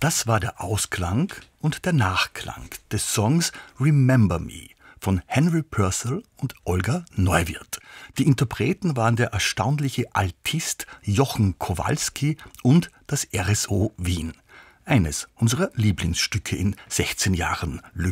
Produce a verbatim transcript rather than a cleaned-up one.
Das war der Ausklang und der Nachklang des Songs Remember Me von Henry Purcell und Olga Neuwirth. Die Interpreten waren der erstaunliche Altist Jochen Kowalski und das R S O Wien. Eines unserer Lieblingsstücke in sechzehn Jahren